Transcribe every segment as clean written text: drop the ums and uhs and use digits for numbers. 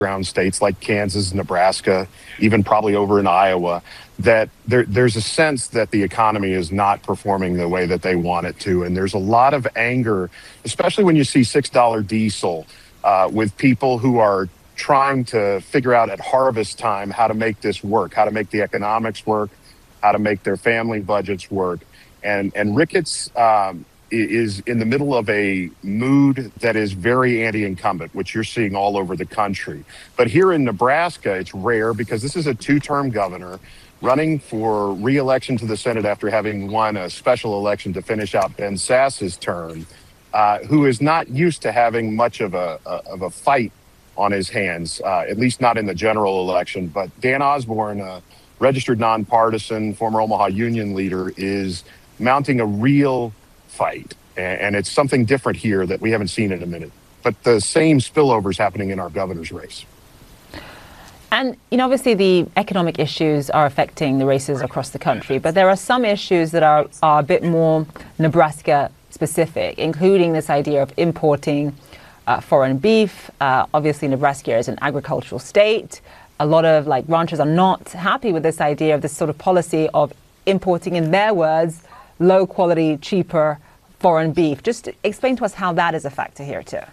battleground states like Kansas, Nebraska, even probably over in Iowa, that there's a sense that the economy is not performing the way that they want it to. And there's a lot of anger, especially when you see $6 diesel, with people who are trying to figure out at harvest time how to make this work, how to make the economics work, how to make their family budgets work. And Ricketts is in the middle of a mood that is very anti-incumbent, which you're seeing all over the country. But here in Nebraska, it's rare because this is a two-term governor running for re-election to the Senate after having won a special election to finish out Ben Sasse's term, who is not used to having much of a fight on his hands, at least not in the general election. But Dan Osborne, a registered nonpartisan, former Omaha Union leader, is mounting a real fight. And it's something different here that we haven't seen in a minute. But the same spillover is happening in our governor's race. And, obviously the economic issues are affecting the races across the country, but there are some issues that are a bit more Nebraska specific, including this idea of importing foreign beef. Obviously, Nebraska is an agricultural state. A lot of ranchers are not happy with this idea of this sort of policy of importing, in their words, low quality, cheaper foreign beef. Just explain to us how that is a factor here too.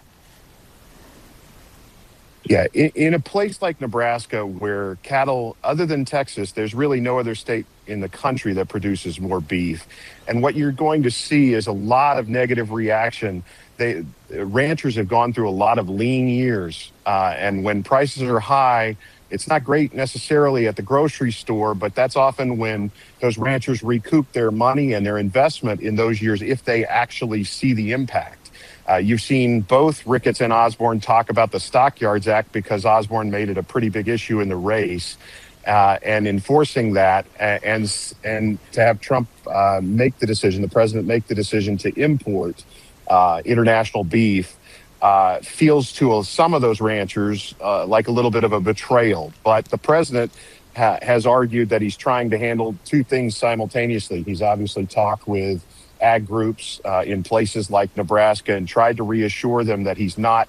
Yeah, in a place like Nebraska where cattle, other than Texas, there's really no other state in the country that produces more beef. And what you're going to see is a lot of negative reaction. Ranchers have gone through a lot of lean years. And when prices are high, it's not great necessarily at the grocery store, but that's often when those ranchers recoup their money and their investment in those years if they actually see the impact. You've seen both Ricketts and Osborne talk about the Stockyards Act because Osborne made it a pretty big issue in the race, and enforcing that, and to have Trump make the decision, the president make the decision to import international beef, feels to some of those ranchers like a little bit of a betrayal. But the president has argued that he's trying to handle two things simultaneously. He's obviously talked with ag groups in places like Nebraska and tried to reassure them that he's not